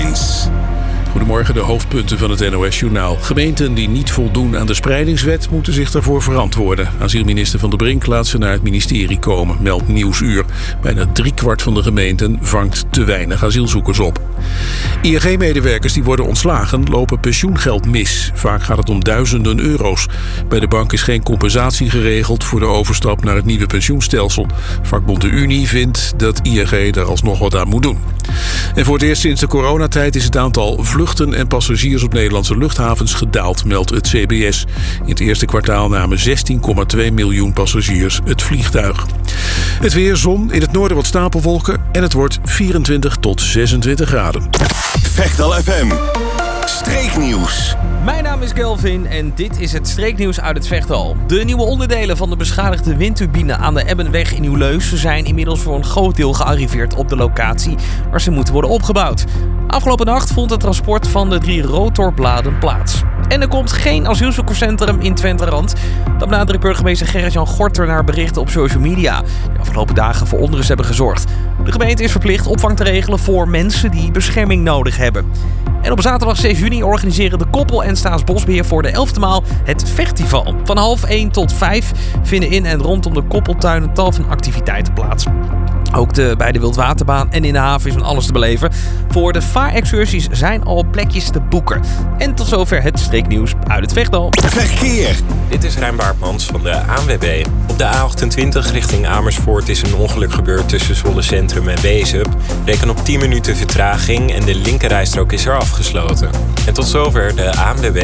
Ochtends. Goedemorgen, de hoofdpunten van het NOS-journaal. Gemeenten die niet voldoen aan de spreidingswet moeten zich daarvoor verantwoorden. Asielminister Van der Brink laat ze naar het ministerie komen, meldt Nieuwsuur. Bijna 3/4 van de gemeenten vangt te weinig asielzoekers op. ING-medewerkers die worden ontslagen lopen pensioengeld mis. Vaak gaat het om duizenden euro's. Bij de bank is geen compensatie geregeld voor de overstap naar het nieuwe pensioenstelsel. Vakbond de Unie vindt dat ING daar alsnog wat aan moet doen. En voor het eerst sinds de coronatijd is het aantal vluchten en passagiers op Nederlandse luchthavens gedaald, meldt het CBS. In het eerste kwartaal namen 16,2 miljoen passagiers het vliegtuig. Het weer, zon, in het noorden wat stapelwolken en het wordt 24 tot 26 graden. Vechtal FM. Streeknieuws. Mijn naam is Kelvin en dit is het streeknieuws uit het Vechtal. De nieuwe onderdelen van de beschadigde windturbine aan de Ebbenweg in Nieuw-Leus zijn inmiddels voor een groot deel gearriveerd op de locatie waar ze moeten worden opgebouwd. Afgelopen nacht vond het transport van de 3 rotorbladen plaats. En er komt geen asielzoekerscentrum in Twenterand. Dat benadrukt burgemeester Gerrit-Jan Gorter naar berichten op social media. Die afgelopen dagen voor onrust hebben gezorgd. De gemeente is verplicht opvang te regelen voor mensen die bescherming nodig hebben. En op zaterdag 6 juni organiseren de Koppel en Staatsbosbeheer voor de 11e maal het Festival. Van 12:30 tot 5 vinden in en rondom de Koppeltuin tal van activiteiten plaats. Ook bij de Wildwaterbaan en in de haven is van alles te beleven. Voor de vaarexcursies zijn al plekjes te boeken. En tot zover het streeknieuws uit het Vechtal. Verkeer. Dit is Rijn Baartmans van de ANWB. Op de A28 richting Amersfoort is een ongeluk gebeurd tussen Zwolle Centrum en Wezep. Reken op 10 minuten vertraging en de linkerrijstrook is er afgesloten. En tot zover de ANWB.